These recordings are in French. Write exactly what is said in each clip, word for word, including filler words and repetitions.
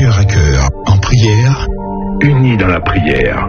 cœur à cœur, en prière, unis dans la prière.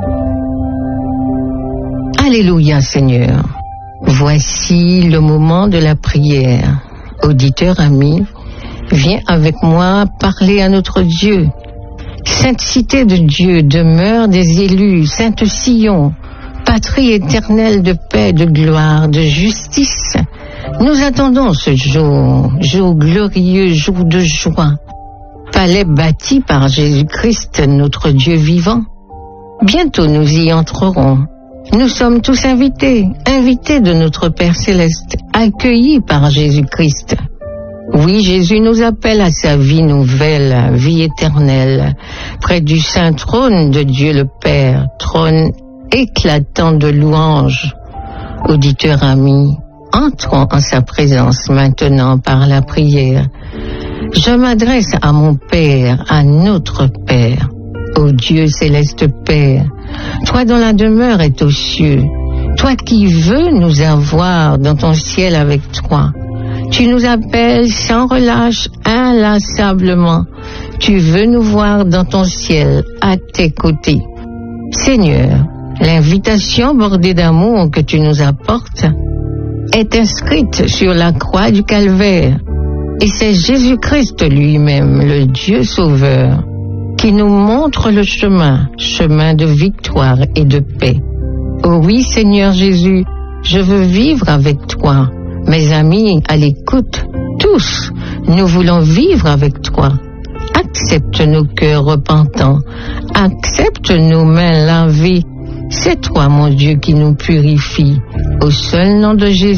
Alléluia Seigneur. Voici le moment de la prière. Auditeur ami, viens avec moi parler à notre Dieu. Sainte cité de Dieu, demeure des élus, Sainte Sion, patrie éternelle de paix, de gloire, de justice. Nous attendons ce jour, jour glorieux, jour de joie. Palais bâti par Jésus-Christ, notre Dieu vivant. Bientôt nous y entrerons. Nous sommes tous invités, invités de notre Père Céleste, accueillis par Jésus-Christ. Oui, Jésus nous appelle à sa vie nouvelle, vie éternelle, près du saint trône de Dieu le Père, trône éclatant de louanges. Auditeurs amis, entrons en sa présence maintenant par la prière. Je m'adresse à mon Père, à notre Père, ô Dieu céleste Père, toi dont la demeure est aux cieux, toi qui veux nous avoir dans ton ciel avec toi. Tu nous appelles sans relâche, inlassablement. Tu veux nous voir dans ton ciel, à tes côtés. Seigneur, l'invitation bordée d'amour que tu nous apportes est inscrite sur la croix du Calvaire. Et c'est Jésus-Christ lui-même, le Dieu Sauveur, qui nous montre le chemin, chemin de victoire et de paix. Oh oui, Seigneur Jésus, je veux vivre avec toi. Mes amis, à l'écoute, tous, nous voulons vivre avec toi. Accepte nos cœurs repentants, accepte nos mains lavées. C'est toi, mon Dieu, qui nous purifie. Au seul nom de Jésus.